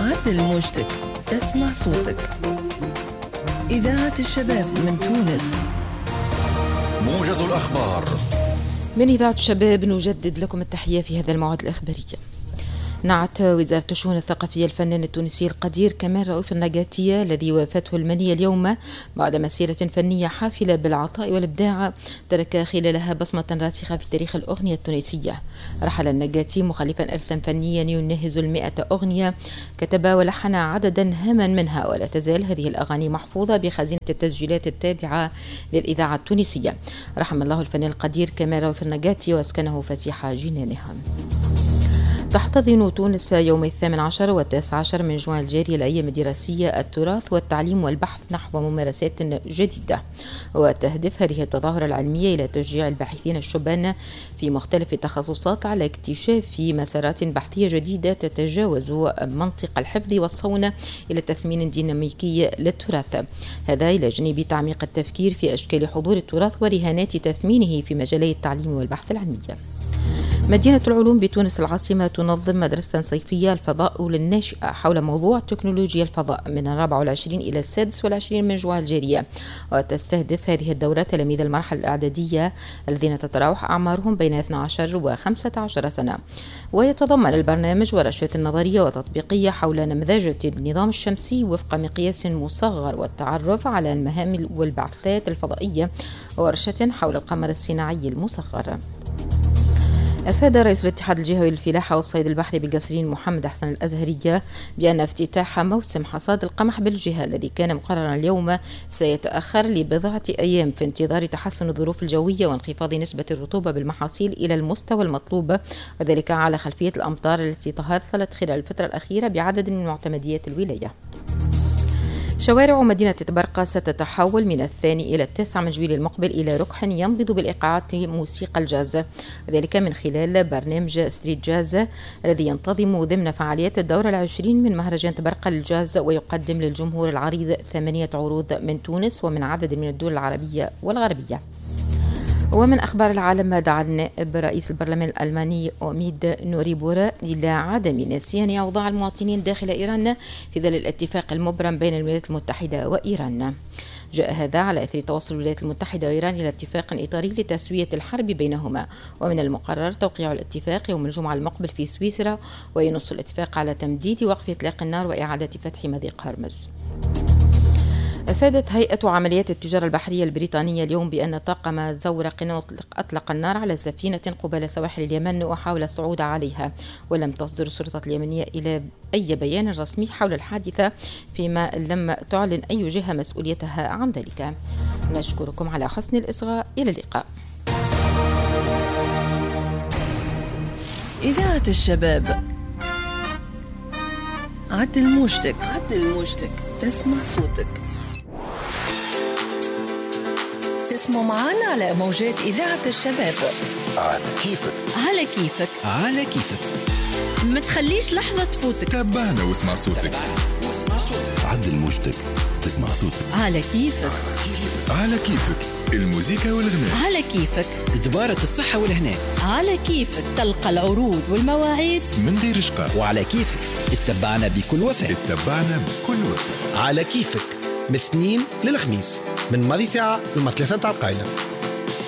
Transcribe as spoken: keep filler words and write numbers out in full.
عدل موجتك، تسمع صوتك. إذاعة الشباب من تونس. موجز الأخبار من إذاعة الشباب، نجدد لكم التحية في هذا الموعد الإخباري. نعت وزارة الشؤون الثقافية الفنان التونسي القدير كمال رؤوف النجاتية الذي وافته المنية اليوم بعد مسيرة فنية حافلة بالعطاء والإبداع ترك خلالها بصمة راسخة في تاريخ الأغنية التونسية. رحل النجاتي مخلفا إرثا فنيا يناهز المئة أغنية، كتب ولحن عددا هاما منها، ولا تزال هذه الأغاني محفوظة بخزينة التسجيلات التابعة للإذاعة التونسية. رحم الله الفنان القدير كمال رؤوف النجاتي واسكنه فسيح جنانها. تحتضن تونس يوم الثامن عشر والتاسع عشر من جوان الجاري الأيام الدراسية التراث والتعليم والبحث نحو ممارسات جديدة، وتهدف هذه التظاهرة العلمية إلى تشجيع الباحثين الشبان في مختلف التخصصات على اكتشاف مسارات بحثية جديدة تتجاوز منطق الحفظ والصون إلى تثمين ديناميكي للتراث، هذا إلى جانب تعميق التفكير في أشكال حضور التراث ورهانات تثمينه في مجالي التعليم والبحث العلمي. مدينة العلوم بتونس العاصمة تنظم مدرسة صيفية الفضاء للناشئة حول موضوع تكنولوجيا الفضاء من الرابع والعشرين إلى السادس والعشرين من جوان الجارية، وتستهدف هذه الدورة تلاميذ المرحلة الإعدادية الذين تتراوح أعمارهم بين اثني عشر وخمسة عشر سنة. ويتضمن البرنامج ورشات نظرية وتطبيقية حول نمذجة النظام الشمسي وفق مقياس مصغر، والتعرف على المهام والبعثات الفضائية، ورشة حول القمر الصناعي المصغر. أفاد رئيس الاتحاد الجهوي للفلاحة والصيد البحري بالقصرين محمد حسن الأزهرية بأن افتتاح موسم حصاد القمح بالجهة الذي كان مقررا اليوم سيتأخر لبضعة أيام في انتظار تحسن الظروف الجوية وانخفاض نسبة الرطوبة بالمحاصيل إلى المستوى المطلوب، وذلك على خلفية الأمطار التي تهطلت خلال الفترة الأخيرة بعدد من معتمديات الولاية. شوارع مدينة تبرقة ستتحول من الثاني إلى التاسع من جويلية المقبل إلى ركح ينبض بالإيقاعات موسيقى الجاز، وذلك من خلال برنامج ستريت جاز الذي ينتظم ضمن فعاليات الدورة العشرين من مهرجان تبرقة للجاز، ويقدم للجمهور العريض ثمانية عروض من تونس ومن عدد من الدول العربية والغربية. ومن أخبار العالم، دعا النائب رئيس البرلمان الألماني أميد نوريبورا إلى عدم نسيان أوضاع المواطنين داخل إيران في ظل الاتفاق المبرم بين الولايات المتحدة وإيران. جاء هذا على إثر توصل الولايات المتحدة وإيران إلى اتفاق إطاري لتسوية الحرب بينهما، ومن المقرر توقيع الاتفاق يوم الجمعة المقبل في سويسرا، وينص الاتفاق على تمديد وقف إطلاق النار وإعادة فتح مضيق هرمز. أفادت هيئة عمليات التجارة البحرية البريطانية اليوم بأن طاقم زورق أطلق النار على سفينة قبل سواحل اليمن وحاول الصعود عليها، ولم تصدر السلطات اليمنية إلى أي بيان رسمي حول الحادثة، فيما لم تعلن أي جهة مسؤوليتها عن ذلك. نشكركم على حسن الإصغاء، إلى اللقاء. إذاعة الشباب، عدل موجتك، عدل موجتك، تسمع صوتك. اسمعوا معنا على موجات إذاعة الشباب. على كيفك، على كيفك، على كيفك. ما تخليش لحظة تفوتك. تابعنا واسمع صوتك. عدل موجتك، تسمع صوتك. على كيفك، على كيفك. الموسيقى والغناء على كيفك. تبارك الصحة والهناء على كيفك. تلقى العروض والمواعيد من غير إشقاء. وعلى كيفك. اتبعنا بكل وفاء. اتبعنا بكل وفاء. على كيفك، من الاثنين للخميس، من ماضي ساعة للمثلاثة نتاع القايلة.